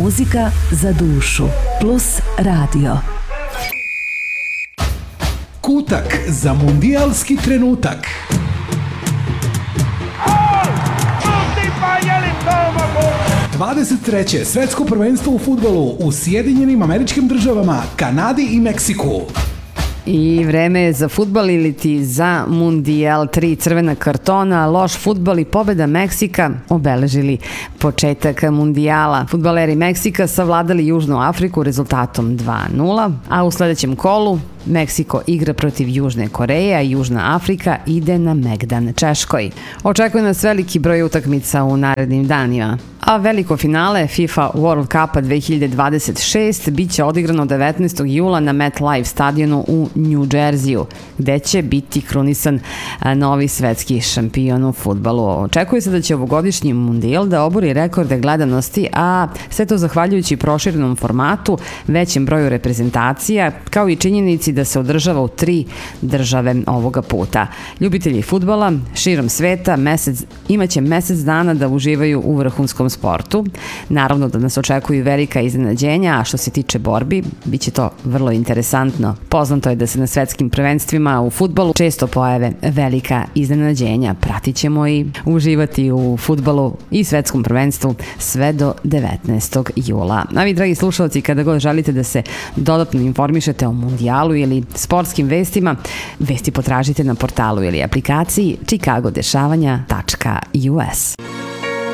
Muzika za dušu. Plus radio. Kutak za mundijalski trenutak. 23. svetsko prvenstvo u fudbalu u Sjedinjenim Američkim Državama, Kanadi i Meksiku. I vreme je za fudbal ili ti za mundijal. 3 crvena kartona, loš fudbal i pobeda Meksika obeležili početak mundijala. Fudbaleri Meksika savladali Južnu Afriku rezultatom 2:0, a u sledećem kolu Meksiko igra protiv Južne Koreje, a Južna Afrika ide na megdan Češkoj. Očekuje nas veliki broj utakmica u narednim danima. A veliko finale FIFA World Cupa 2026 biće odigrano 19. jula na MetLife stadionu u New Jerseyu, gde će biti krunisan novi svetski šampion u fudbalu. Očekuje se da će ovogodišnji mundijal da obori rekorde gledanosti, a sve to zahvaljujući proširenom formatu, većem broju reprezentacija, kao i činjenici da se održava u 3 države ovoga puta. Ljubitelji fudbala širom sveta imaće mesec dana da uživaju u vrhunskom sportu. Naravno da nas očekuju velika iznenađenja, a što se tiče borbi, bit će to vrlo interesantno. Poznato je da se na svetskim prvenstvima u fudbalu često pojave velika iznenađenja. Pratit ćemo i uživati u fudbalu i svetskom prvenstvu sve do 19. jula. A vi, dragi slušalci, kada god želite da se dodatno informišete o mundijalu ili sportskim vestima, vesti potražite na portalu ili aplikaciji chicagodešavanja.us.